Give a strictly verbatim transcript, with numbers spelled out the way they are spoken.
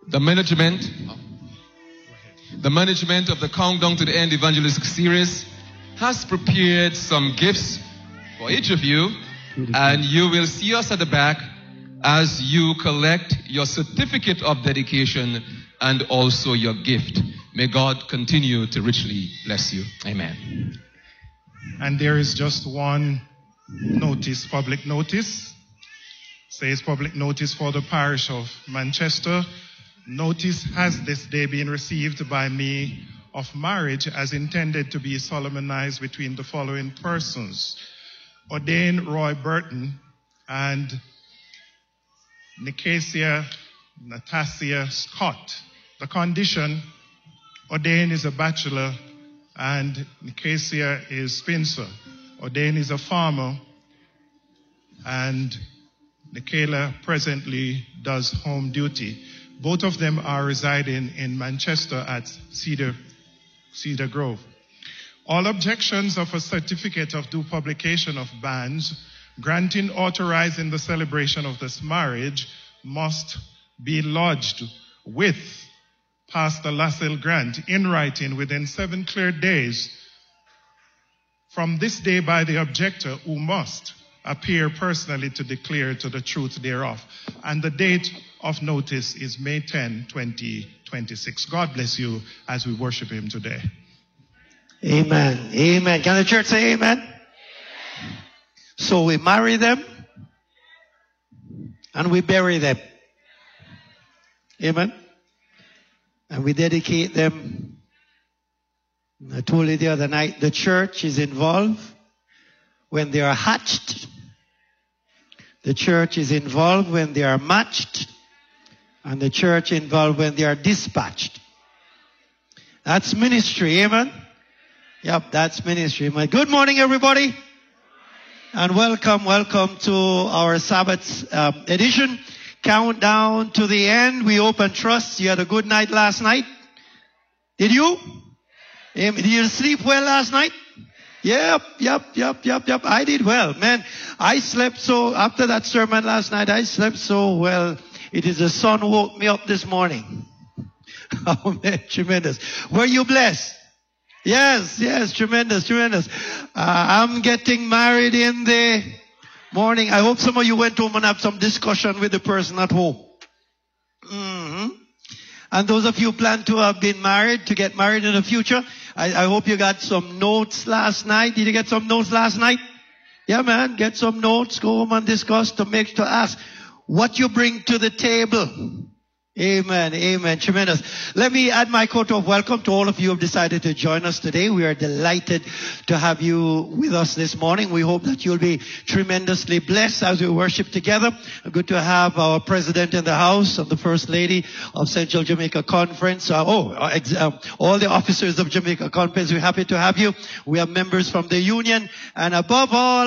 The management, the management of the Countdown to the End Evangelistic Series has prepared some gifts for each of you, and you will see us at the back as you collect your certificate of dedication and also your gift. May God continue to richly bless you. Amen. And there is just one notice, public notice. Says public notice for the parish of Manchester. Notice has this day been received by me of marriage as intended to be solemnized between the following persons: Ordain Roy Burton and Nicasia Natasia Scott. The condition: Ordain is a bachelor and Nicasia is spinster. Ordain is a farmer and Nicasia presently does home duty. Both of them are residing in Manchester at Cedar, Cedar Grove. All objections of a certificate of due publication of bans granting authorizing the celebration of this marriage must be lodged with Pastor Lassell Grant in writing within seven clear days from this day by the objector, who must appear personally to declare to the truth thereof. And the date of notice is May tenth, twenty twenty-six. God bless you as we worship him today. Amen. Amen. Can the church say amen? Amen. So we marry them and we bury them. Amen. And we dedicate them. I told you the other night, the church is involved when they are hatched. The church is involved when they are matched. And the church involved when they are dispatched. That's ministry, amen? Yep, that's ministry. Amen. Good morning, everybody. And welcome, welcome to our Sabbath um, edition. Countdown to the end. We hope and trust you had a good night last night. Did you? Did you sleep well last night? Yep, yep, yep, yep, yep. I did well, man. I slept so, after that sermon last night, I slept so well. It is the sun woke me up this morning. Oh, man, tremendous. Were you blessed? Yes, yes, tremendous, tremendous. Uh, I'm getting married in the morning. I hope some of you went home and have some discussion with the person at home. Mm-hmm. And those of you who plan to have been married, to get married in the future, I, I hope you got some notes last night. Did you get some notes last night? Yeah, man, get some notes. Go home and discuss to make to ask what you bring to the table. Amen, amen, tremendous. Let me add my quote of welcome to all of you who have decided to join us today. We are delighted to have you with us this morning. We hope that you'll be tremendously blessed as we worship together. Good to have our president in the house and the first lady of Central Jamaica Conference. Uh, oh, uh, uh, all the officers of Jamaica Conference, we're happy to have you. We have members from the union, and above all,